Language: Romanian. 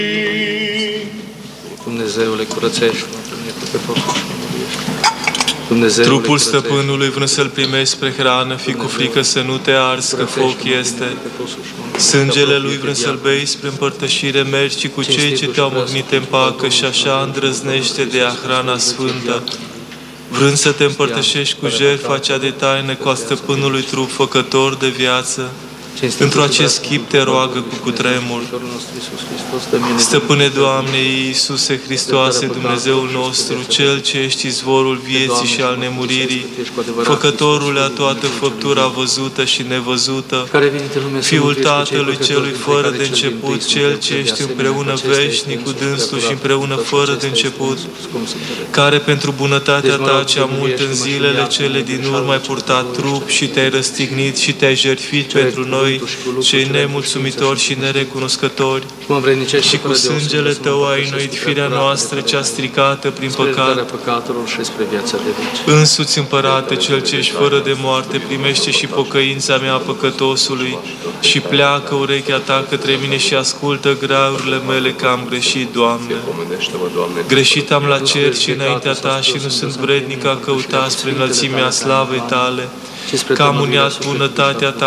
Dumnezeule, curățește-mă pe mine păcătosul și mă mântuiește. Dumnezeule, Trupul stăpânului vrând să-l primești spre hrană, fi cu frică să nu te arzi, că foc este. Sângele lui vrând să-l bei spre împărtășire, mergi și cu cei ce te-au măgnit în pacă și așa îndrăznește de a hrana sfântă. Vrând să te împărtășești cu jertfa cea de taină, cu a stăpânului trup făcător de viață, într-o acest chip te roagă cu cutremur. Stăpâne Doamne Iisuse Hristoase, Dumnezeul nostru, Cel ce ești izvorul vieții și al nemuririi, Făcătorul a toată făptura văzută și nevăzută, Fiul Tatălui Celui fără de început, Cel ce ești împreună veșnic cu dânsul și împreună fără de început, care pentru bunătatea Ta cea mult în zilele cele din urmă ai purtat trup și te-ai răstignit și te-ai jertfit pentru noi, cei nemulțumitori și nerecunoscători, și cu sângele Tău ai înnoit firea noastră cea stricată prin păcat. Însuți, Împărate, Cel ce ești fără de moarte, primește și pocăința mea păcătosului și pleacă urechea Ta către mine și ascultă graurile mele că am greșit, Doamne. Greșit am la cer și înaintea Ta și nu sunt vrednic a căuta spre înălțimea slavei Tale, că am uniat bunătatea Ta